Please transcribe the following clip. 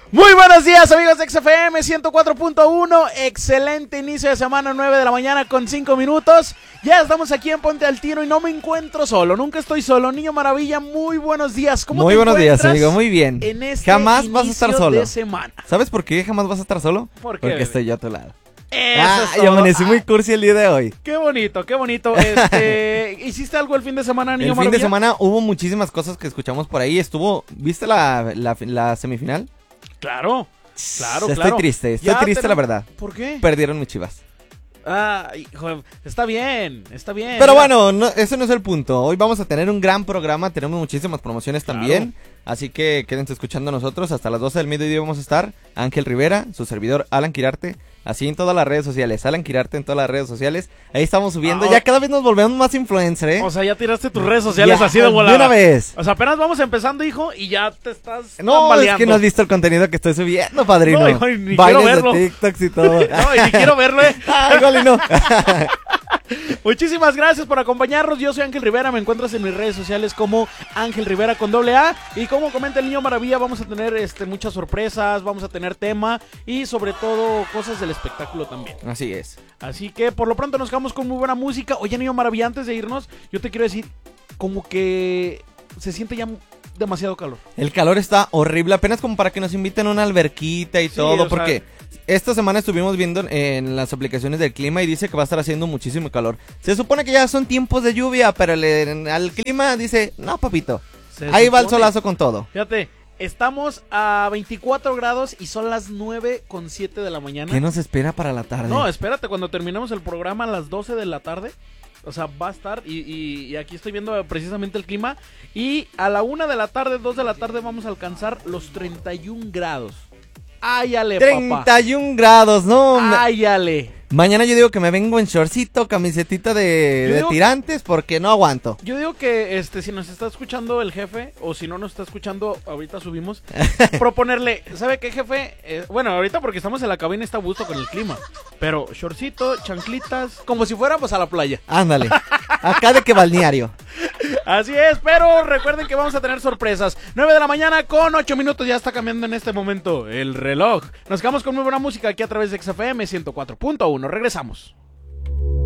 Muy buenos días, amigos de XFM 104.1. Excelente inicio de semana, 9 de la mañana con 5 minutos. Ya estamos aquí en Ponte al Tiro y no me encuentro solo, nunca estoy solo. Niño Maravilla, muy buenos días. ¿Cómo muy te buenos días, encuentras amigo, muy bien. en este jamás vas a estar inicio solo de semana? ¿Sabes por qué jamás vas a estar solo? ¿Por qué, Porque bebé? estoy yo a tu lado. Eso es Y todo. amanecí muy cursi el día de hoy. Qué bonito, qué bonito. ¿Hiciste algo el fin de semana, Niño El fin Maravilla? de semana hubo muchísimas cosas que escuchamos por ahí. ¿Viste la semifinal? Claro. Estoy triste, la verdad. ¿Por qué? Perdieron mis Chivas. Hijo, está bien. Pero bueno, eso no es el punto. Hoy vamos a tener un gran programa, tenemos muchísimas promociones también. Así que quédense escuchando a nosotros. Hasta las 12 del mediodía vamos a estar. Ángel Rivera, su servidor Alan Quirarte. Así en todas las redes sociales, Alan Quirarte en todas las redes sociales. Ahí estamos subiendo, ya cada vez nos volvemos más influencer, ¿eh? O sea, ya tiraste tus redes sociales así de volada. De una vez. O sea, apenas vamos empezando, hijo, y ya te estás No, tambaleando. es que no has visto el contenido que estoy subiendo, padrino. No, hijo, ni Bailes quiero verlo. de TikToks y todo. No, y ni quiero verlo, Igual y no. Muchísimas gracias por acompañarnos. Yo soy Ángel Rivera, me encuentras en mis redes sociales como Ángel Rivera con AA. Y como comenta el Niño Maravilla, vamos a tener muchas sorpresas, vamos a tener tema y sobre todo cosas del espectáculo también. Así es. Así que por lo pronto nos quedamos con muy buena música. Oye, Niño Maravilla, antes de irnos, yo te quiero decir como que se siente ya demasiado calor. El calor está horrible, apenas como para que nos inviten a una alberquita y todo, porque esta semana estuvimos viendo en las aplicaciones del clima y dice que va a estar haciendo muchísimo calor. Se supone que ya son tiempos de lluvia, pero al clima dice, no, papito, ahí va el solazo con todo. Fíjate, estamos a 24 grados y son las 9:07 de la mañana. ¿Qué nos espera para la tarde? No, espérate, cuando terminemos el programa a las 12 de la tarde, o sea, va a estar, y aquí estoy viendo precisamente el clima, y a la 1 de la tarde, 2 de la tarde vamos a alcanzar los 31 grados. ¡Áyale, 31 grados, no. ¡Áyale! Mañana yo digo que me vengo en shortcito, camisetita de tirantes, porque no aguanto. Yo digo que si nos está escuchando el jefe, o si no nos está escuchando, ahorita subimos, proponerle, ¿sabe qué, jefe? Bueno, ahorita porque estamos en la cabina está a gusto con el clima, pero shortcito, chanclitas, como si fuéramos a la playa. Ándale, acá de que balneario. Así es, pero recuerden que vamos a tener sorpresas. 9 de la mañana con 8 minutos, ya está cambiando en este momento el reloj. Nos quedamos con muy buena música aquí a través de XFM 104.1. Regresamos.